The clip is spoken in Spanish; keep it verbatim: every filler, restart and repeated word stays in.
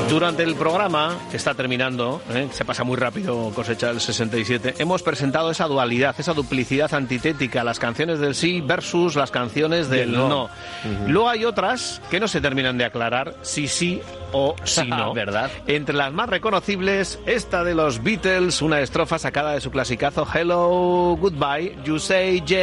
Durante el programa, que está terminando, ¿eh? se pasa muy rápido cosecha el sesenta y siete, hemos presentado esa dualidad, esa duplicidad antitética, las canciones del sí versus las canciones del no. no. Uh-huh. Luego hay otras que no se terminan de aclarar si sí o si no. ¿Verdad? Entre las más reconocibles, esta de los Beatles, una estrofa sacada de su clasicazo Hello, Goodbye, You Say Yes.